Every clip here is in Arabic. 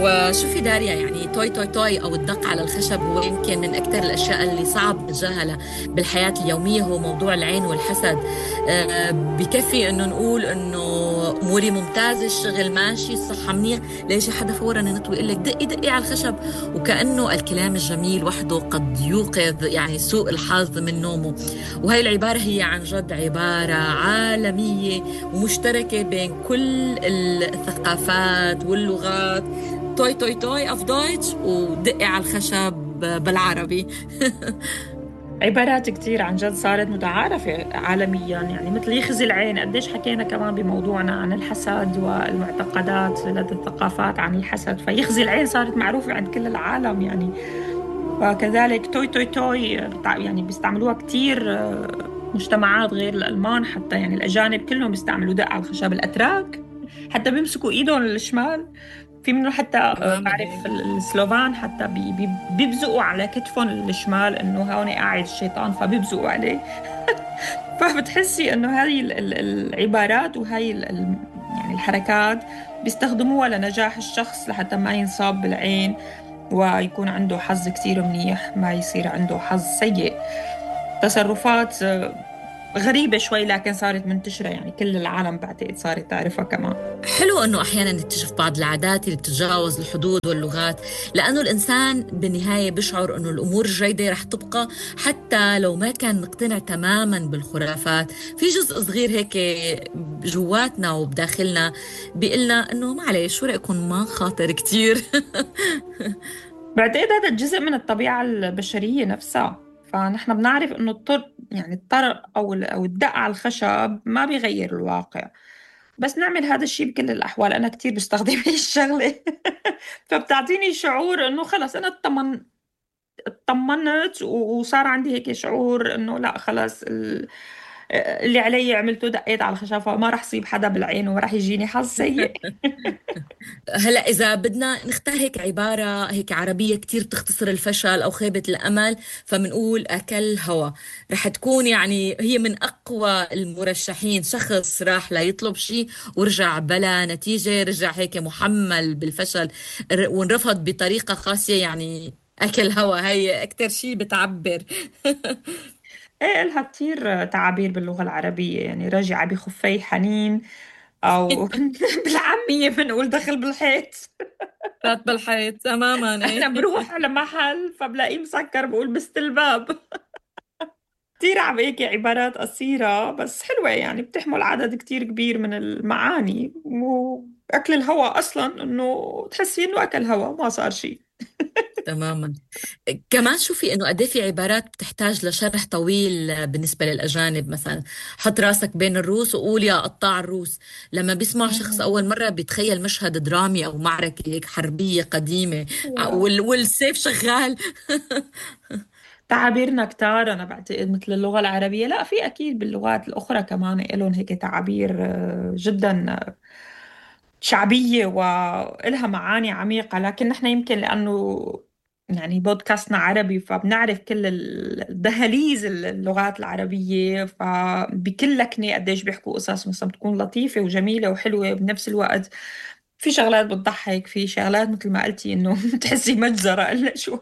وشوفي داريا، يعني توي توي توي أو الدق على الخشب هو يمكن من أكثر الأشياء اللي صعب نتجاهلها بالحياة اليومية. هو موضوع العين والحسد. بكفي إنه نقول إنه أموري ممتازة، الشغل ماشي، الصحة منيح، ليش حدا فورا ينطوي يقول لك دقي دقي على الخشب، وكأنه الكلام الجميل وحده قد يوقظ يعني سوء الحظ من نومه. وهي العبارة هي عن جد عبارة عالمية ومشتركة بين كل الثقافات واللغات. توي توي توي auf Deutsch ودقي على الخشب بالعربي. عبارات كتير عن جد صارت متعارفة عالميا، يعني مثل يخزي العين. قديش حكينا كمان بموضوعنا عن الحسد والمعتقدات لدى الثقافات عن الحسد، فيخزي العين صارت معروفة عند كل العالم يعني. وكذلك توي توي توي يعني بيستعملوها كتير مجتمعات غير الألمان، حتى يعني الأجانب كلهم بيستعملوا دق على الخشب. الأتراك حتى بيمسكوا إيدهم الشمال، في منه حتى تماما بعرف هيك. السلوفان حتى بيبزقوا على كتفهم الشمال انه هون قاعد الشيطان، فبيبزقوا عليه. فبتحسي انه هذه العبارات وهي يعني الحركات بيستخدموها لنجاح الشخص لحتى ما ينصاب بالعين ويكون عنده حظ كتير منيح، ما يصير عنده حظ سيء. تصرفات غريبة شوي لكن صارت منتشرة، يعني كل العالم بعتقد صارت تعرفها كمان. حلو انه احيانا نكتشف بعض العادات اللي بتتجاوز الحدود واللغات، لانه الانسان بالنهايه بيشعر انه الامور الجيده رح تبقى حتى لو ما كان مقتنع تماما بالخرافات. في جزء صغير هيك جواتنا وبداخلنا بيقلنا انه معلش، شو رايكم ما خاطر كتير. بعتقد هذا الجزء من الطبيعة البشرية نفسها. فنحن بنعرف انه يعني الطرق او الدق على الخشب ما بيغير الواقع، بس نعمل هذا الشيء بكل الاحوال. انا كتير بستخدم هي الشغلة فبتعطيني شعور انه خلص انا اطمنت وصار عندي هيك شعور انه لا خلص اللي علي عملته، دقيت على الخشب، ما راح صيب حدا بالعين وما راح يجيني حظ سيء. هلا إذا بدنا نختار هيك عبارة هيك عربية كتير تختصر الفشل أو خيبة الأمل، فمنقول أكل هوا. رح تكون يعني هي من أقوى المرشحين. شخص راح ليطلب شيء ورجع بلا نتيجة، رجع هيك محمل بالفشل وانرفض بطريقة قاسية، يعني أكل هوا هي أكتر شيء بتعبر. ايه، لها كتير تعابير باللغة العربية، يعني رجع بخفي حنين، او بالعامية بنقول دخل بالحيط. فات بالحيط تماما انا إيه. بروح على محل فبلاقيه مسكر بقول بست الباب. كتير عم هيك عبارات قصيرة بس حلوة، يعني بتحمل عدد كتير كبير من المعاني. وأكل الهوا أصلا إنه تحسي إنه أكل هوا ما صار شيء. تماما. كمان شوفي انه قد إيه في عبارات بتحتاج لشرح طويل بالنسبه للاجانب. مثلا حط راسك بين الروس وقول يا قطاع الروس. لما بيسمع شخص مم. اول مره بيتخيل مشهد درامي او معركه هيك حربيه قديمه، واو. والسيف شغال. تعابيرنا كتار أنا بعتقد مثل اللغة العربية، لا في أكيد باللغات الأخرى كمان إلهم هيك تعابير جدا شعبية وإلها معاني عميقة. لكن نحن يمكن لأنه يعني بودكاستنا عربي فبنعرف كل الدهاليز اللغات العربية، فبكل لكنة قديش بيحكوا قصص مثلا بتكون لطيفة وجميلة وحلوة بنفس الوقت. في شغلات بتضحك، في شغلات مثل ما قلتي إنه تحسي مجزرة إلا شوي.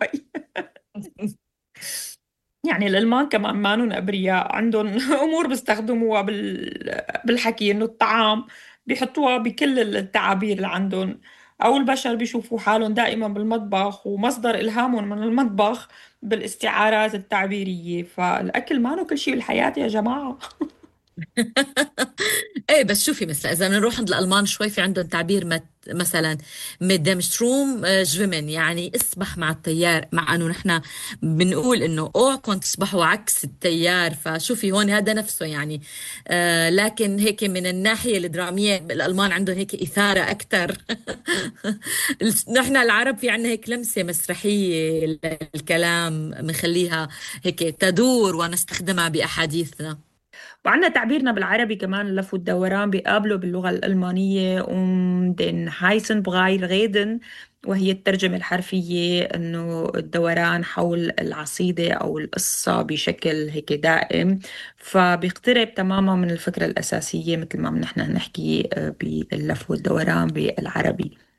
يعني الألمان كمان مانن أبرياء، عندهم أمور بيستخدموها بالحكي، إنه الطعام بيحطوها بكل التعابير اللي عندهم. أو البشر بيشوفوا حالهم دائما بالمطبخ ومصدر إلهامهم من المطبخ بالاستعارات التعبيرية. فالأكل مانو كل شيء بالحياة يا جماعة. ايه بس شوفي، مثلا اذا بنروح عند الالمان شوي، في عندهم تعبير مثلا ميدام شتروم جويمن، يعني اسبح مع التيار، مع انه نحن بنقول انه اوعكم تسبحوا عكس التيار. فشوفي هون هذا نفسه يعني. لكن هيك من الناحيه الدراميه الالمان عندهم هيك اثاره اكثر. نحن العرب في عنا هيك لمسه مسرحيه للكلام، بنخليها هيك تدور ونستخدمها باحاديثنا. وعندنا تعبيرنا بالعربي كمان اللف والدوران بيقابله باللغة الألمانية den heißen Brei reden، وهي الترجمة الحرفية إنه الدوران حول العصيدة أو القصة بشكل هيك دائم. فبيقترب تماما من الفكرة الأساسية مثل ما نحن نحكي باللف والدوران بالعربي.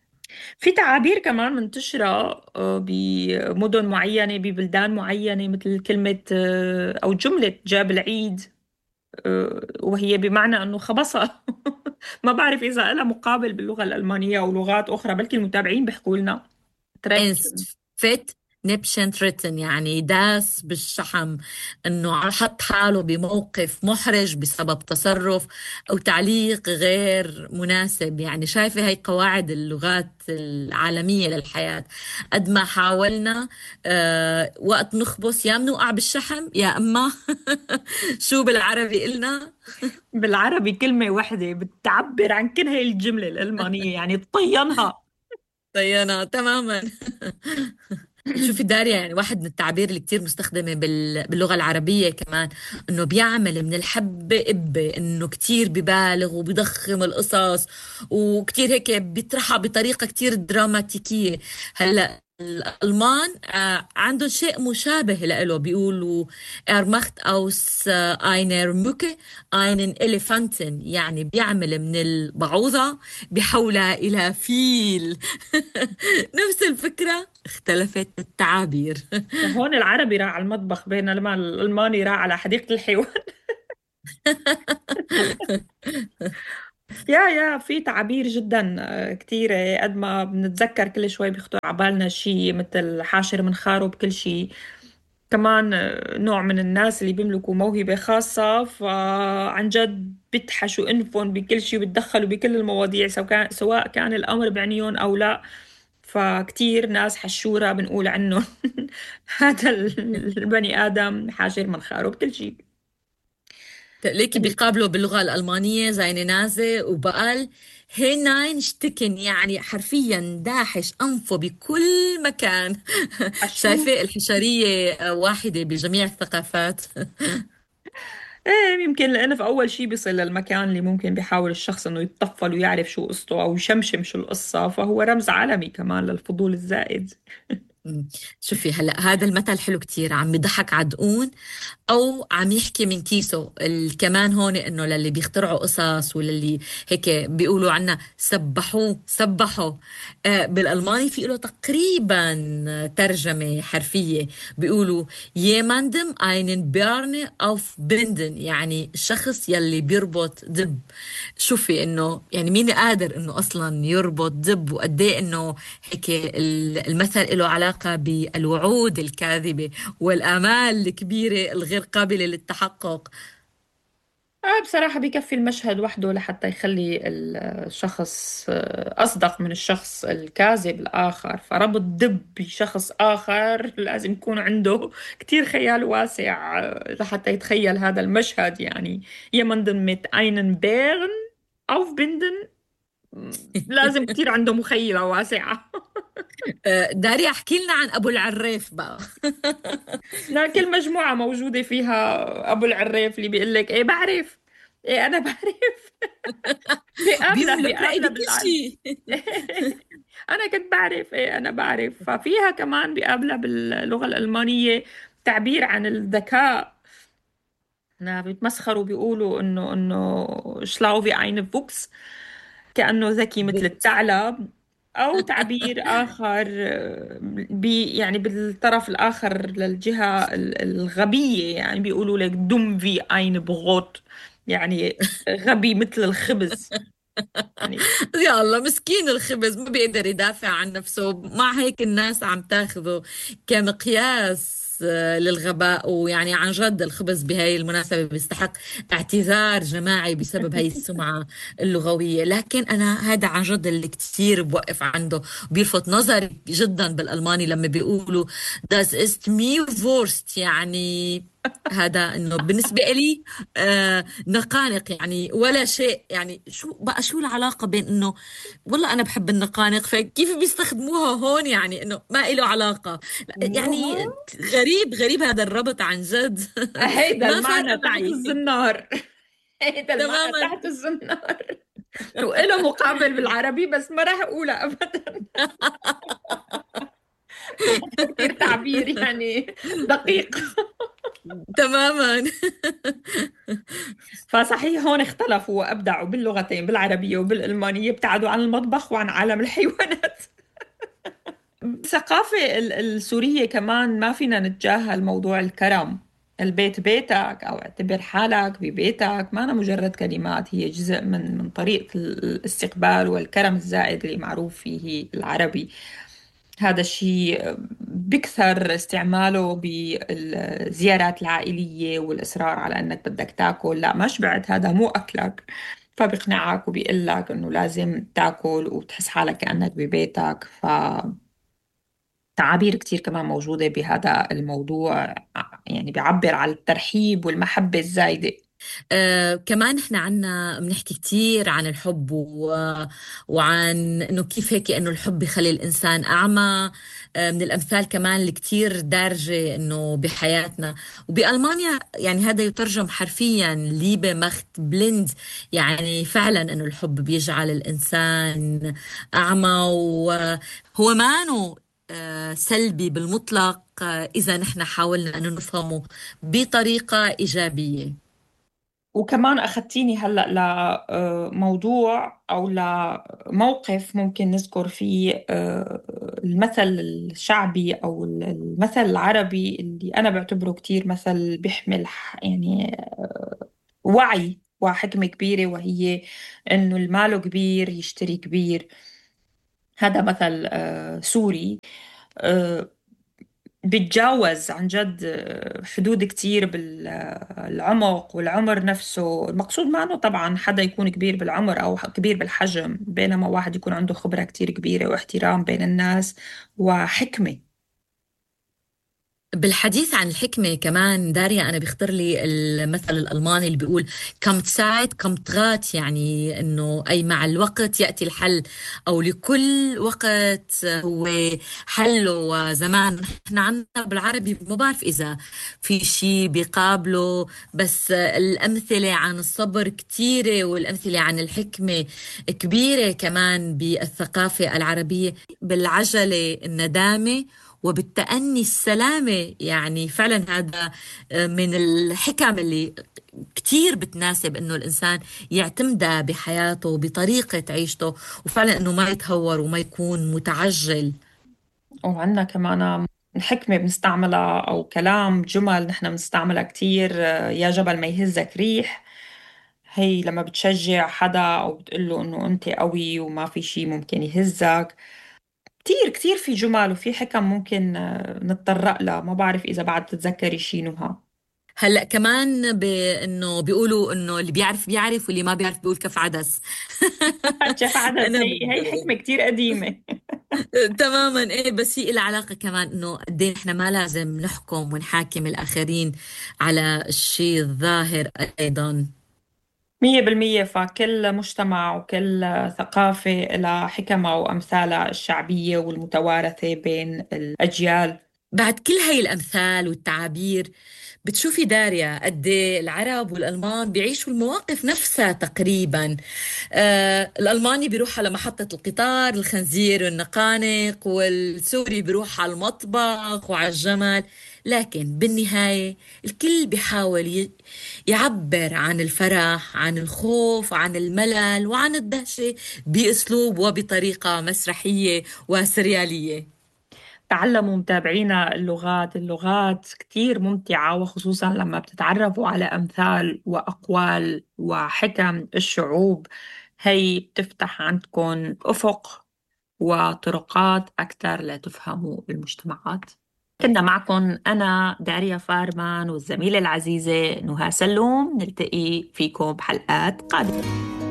في تعابير كمان منتشرة بمدن معينة ببلدان معينة، مثل كلمة أو جملة جاب العيد، وهي بمعنى أنه خبصها. ما بعرف إذا لها مقابل باللغة الألمانية أو لغات أخرى، بلكي المتابعين بيحكوا لنا. ترك. انست فيت نبشنت ريتن، يعني داس بالشحم، انه حط حاله بموقف محرج بسبب تصرف او تعليق غير مناسب. يعني شايفة هاي قواعد اللغات العالمية للحياة. قد ما حاولنا وقت نخبص يا منوقع بالشحم يا اما شو بالعربي قلنا؟ بالعربي كلمة واحدة بتعبر عن كل هاي الجملة الألمانية، يعني تطينها. طينا تماما. شوفي داريا، يعني واحد من التعابير اللي كتير مستخدمة باللغة العربية كمان، انه بيعمل من الحبة قبة، انه كتير ببالغ وبيضخم القصص وكتير هيك بيطرحها بطريقة كتير دراماتيكية. هلا الألمان عندهم شيء مشابه له، بيقولوا er macht aus einer Mücke einen Elefanten، يعني بيعمل من البعوضة بيحولها إلى فيل. نفس الفكرة، اختلفت التعابير. هون العربي راح على المطبخ، بينما الألماني راح على حديقة الحيوان. يا في تعابير جدا كثيرة، قد ما بنتذكر كل شوي بيخطر على بالنا شيء، مثل حاشر منخاره بكل شيء. كمان نوع من الناس اللي بيملكوا موهبة خاصة، فعن جد بيتحشوا انفهم بكل شيء وبيتدخلوا بكل المواضيع، سواء كان الأمر بعنيهم أو لا. فكتير ناس حشورة بنقول عنه. هذا البني آدم حاشر منخاره بكل شيء. ليكي بيقابلوا باللغة الألمانية زي نازي وبقال هيناينشتكن، يعني حرفيا داحش أنفه بكل مكان. حشور. شايفة الحشرية واحدة بجميع الثقافات. ايه، يمكن لأنه في أول شيء بيصل للمكان اللي ممكن بيحاول الشخص إنه يتطفل ويعرف شو قصته أو يشمشم شو القصة، فهو رمز عالمي كمان للفضول الزائد. مم. شوفي هلا هذا المثل حلو كتير، عم يضحك عدقون او عم يحكي من كيسه. كمان هون انه للي بيخترعوا قصص وللي هيك بيقولوا عنا سبحوه سبحوا. بالالماني في له تقريبا ترجمة حرفية، بيقولوا jemandem einen Bjarne aufbinden، يعني الشخص يلي بيربط دب. شوفي انه يعني مين قادر انه اصلا يربط دب، وقد ايه انه هيك المثل له علاقة بالوعود الكاذبة والآمال الكبيرة الغير قابلة للتحقق. بصراحة بيكفي المشهد وحده لحتى يخلي الشخص أصدق من الشخص الكاذب الآخر. فربط دب بشخص آخر لازم يكون عنده كتير خيال واسع لحتى يتخيل هذا المشهد. يعني jemanden mit einem Bären aufbinden، لازم كتير عنده مخيلة واسعة. داري احكي لنا عن ابو العريف بقى. لا، كل مجموعة موجودة فيها أبو العريف اللي بيقول لك إيه بعرف، إيه أنا بعرف. بيقابله بيملك رأي بيقابله بكل بالعالم. شيء. أنا كنت بعرف، إيه أنا بعرف. ففيها كمان بيقابلها باللغة الألمانية تعبير عن الذكاء. بيتمسخروا بيقولوا إنه شلاو في ein Fuchs، كأنه ذكي مثل الثعلب. أو تعبير آخر يعني بالطرف الآخر للجهة الغبية، يعني بيقولوا لك dumm wie ein Brot، يعني غبي مثل الخبز يعني. يا الله مسكين الخبز ما بيقدر يدافع عن نفسه، مع هيك الناس عم تاخذه كمقياس للغباء. ويعني عن جد الخبز بهاي المناسبة بيستحق اعتذار جماعي بسبب هاي السمعة اللغوية. لكن أنا هذا عن جد اللي كتير بوقف عنده، بيلفت نظري جدا بالألماني لما بيقولوا das ist mir Wurst، يعني هذا انه بالنسبة لي نقانق، يعني ولا شيء. يعني شو بقى، شو العلاقة بين انه والله انا بحب النقانق فكيف بيستخدموها هون؟ يعني انه ما إله علاقة. يعني نوها. غريب غريب هذا الربط عن جد. هيدا ما المعنى فارقة تحت معي الزنار. هيدا المعنى تماما. تحت الزنار. وإله مقابل بالعربي بس ما راح أقولها أبدا. كثير تعبير يعني دقيق. تماما. فصحيح هون اختلفوا وأبدعوا باللغتين، بالعربية وبالألمانية، ابتعدوا عن المطبخ وعن عالم الحيوانات. الثقافة السورية كمان ما فينا نتجاهل موضوع الكرم. البيت بيتك، أو اعتبر حالك ببيتك، ما أنا مجرد كلمات، هي جزء من طريقة الاستقبال والكرم الزائد اللي معروف فيه العربي. هذا الشيء بكثر استعماله بالزيارات العائلية والإصرار على أنك بدك تاكل، لا ما شبعت هذا مو أكلك، فبقنعك وبيقول لك أنه لازم تاكل وتحس حالك كأنك ببيتك. تعابير كتير كمان موجودة بهذا الموضوع، يعني بيعبر عن الترحيب والمحبة الزايدة. كمان احنا عنا بنحكي كتير عن الحب وعن انه كيف هيك انه الحب بيخلي الانسان اعمى. من الامثال كمان اللي كتير دارجة انه بحياتنا وبألمانيا، يعني هذا يترجم حرفيا ليبه مخت بلند، يعني فعلا انه الحب بيجعل الانسان اعمى، وهو مانو سلبي بالمطلق اذا نحن حاولنا انه نفهمه بطريقة ايجابية. وكمان أخذتيني هلأ لموضوع أو لموقف ممكن نذكر فيه المثل الشعبي أو المثل العربي اللي أنا بعتبره كتير مثل بيحمل يعني وعي وحكمة كبيرة، وهي إنه المال كبير يشتري كبير. هذا مثل سوري آه، بيتجاوز عن جد حدود كتير بالعمق والعمر نفسه. المقصود ما انه طبعا حدا يكون كبير بالعمر او كبير بالحجم، بينما واحد يكون عنده خبرة كتير كبيرة واحترام بين الناس وحكمة. بالحديث عن الحكمة كمان داريا، أنا بيخطر لي المثل الألماني اللي بيقول كم تساعد كم تغات، يعني إنه أي مع الوقت يأتي الحل، أو لكل وقت هو حله وزمان. إحنا عنا بالعربي ما بعرف إذا في شيء بيقابله، بس الأمثلة عن الصبر كتيرة والأمثلة عن الحكمة كبيرة كمان بالثقافة العربية. بالعجلة الندامة وبالتأني السلامة، يعني فعلا هذا من الحكم اللي كتير بتناسب انه الانسان يعتمدها بحياته بطريقة عيشته، وفعلا انه ما يتهور وما يكون متعجل. وعندنا كمان حكمة بنستعملها أو كلام جمل نحن بنستعملها كتير، يا جبل ما يهزك ريح. هي لما بتشجع حدا أو بتقول له إنه أنت قوي وما في شي ممكن يهزك. كتير كتير في جمل وفي حكم ممكن نتطرق لها. ما بعرف إذا بعد تتذكري شي نهى. هلا كمان انه بيقولوا انه اللي بيعرف بيعرف واللي ما بيعرف بيقول كف عدس. شاف عدس، انا هي حكمة كتير قديمة. تماما ايه، بس هي لها علاقة كمان انه قد ايه احنا ما لازم نحكم ونحاكم الاخرين على الشيء الظاهر ايضا. 100%. فكل مجتمع وكل ثقافة لها حكمها وأمثالها الشعبية والمتوارثة بين الأجيال. بعد كل هاي الأمثال والتعابير، بتشوفي داريا قد إيه العرب والألمان بيعيشوا المواقف نفسها تقريبا. الألماني بيروح على محطة القطار، الخنزير والنقانق، والسوري بيروح على المطبخ وعلى الجمل. لكن بالنهاية الكل بيحاول يعبر عن الفرح، عن الخوف، عن الملل، وعن الدهشة بأسلوب وبطريقة مسرحية وسريالية. تعلموا متابعينا اللغات. اللغات كتير ممتعة، وخصوصا لما بتتعرفوا على أمثال وأقوال وحكم الشعوب. هي بتفتح عندكم أفق وطرقات أكثر لتفهموا المجتمعات. كنا معكم أنا داريا فارمان والزميلة العزيزة نهى سلوم. نلتقي فيكم بحلقات قادمة.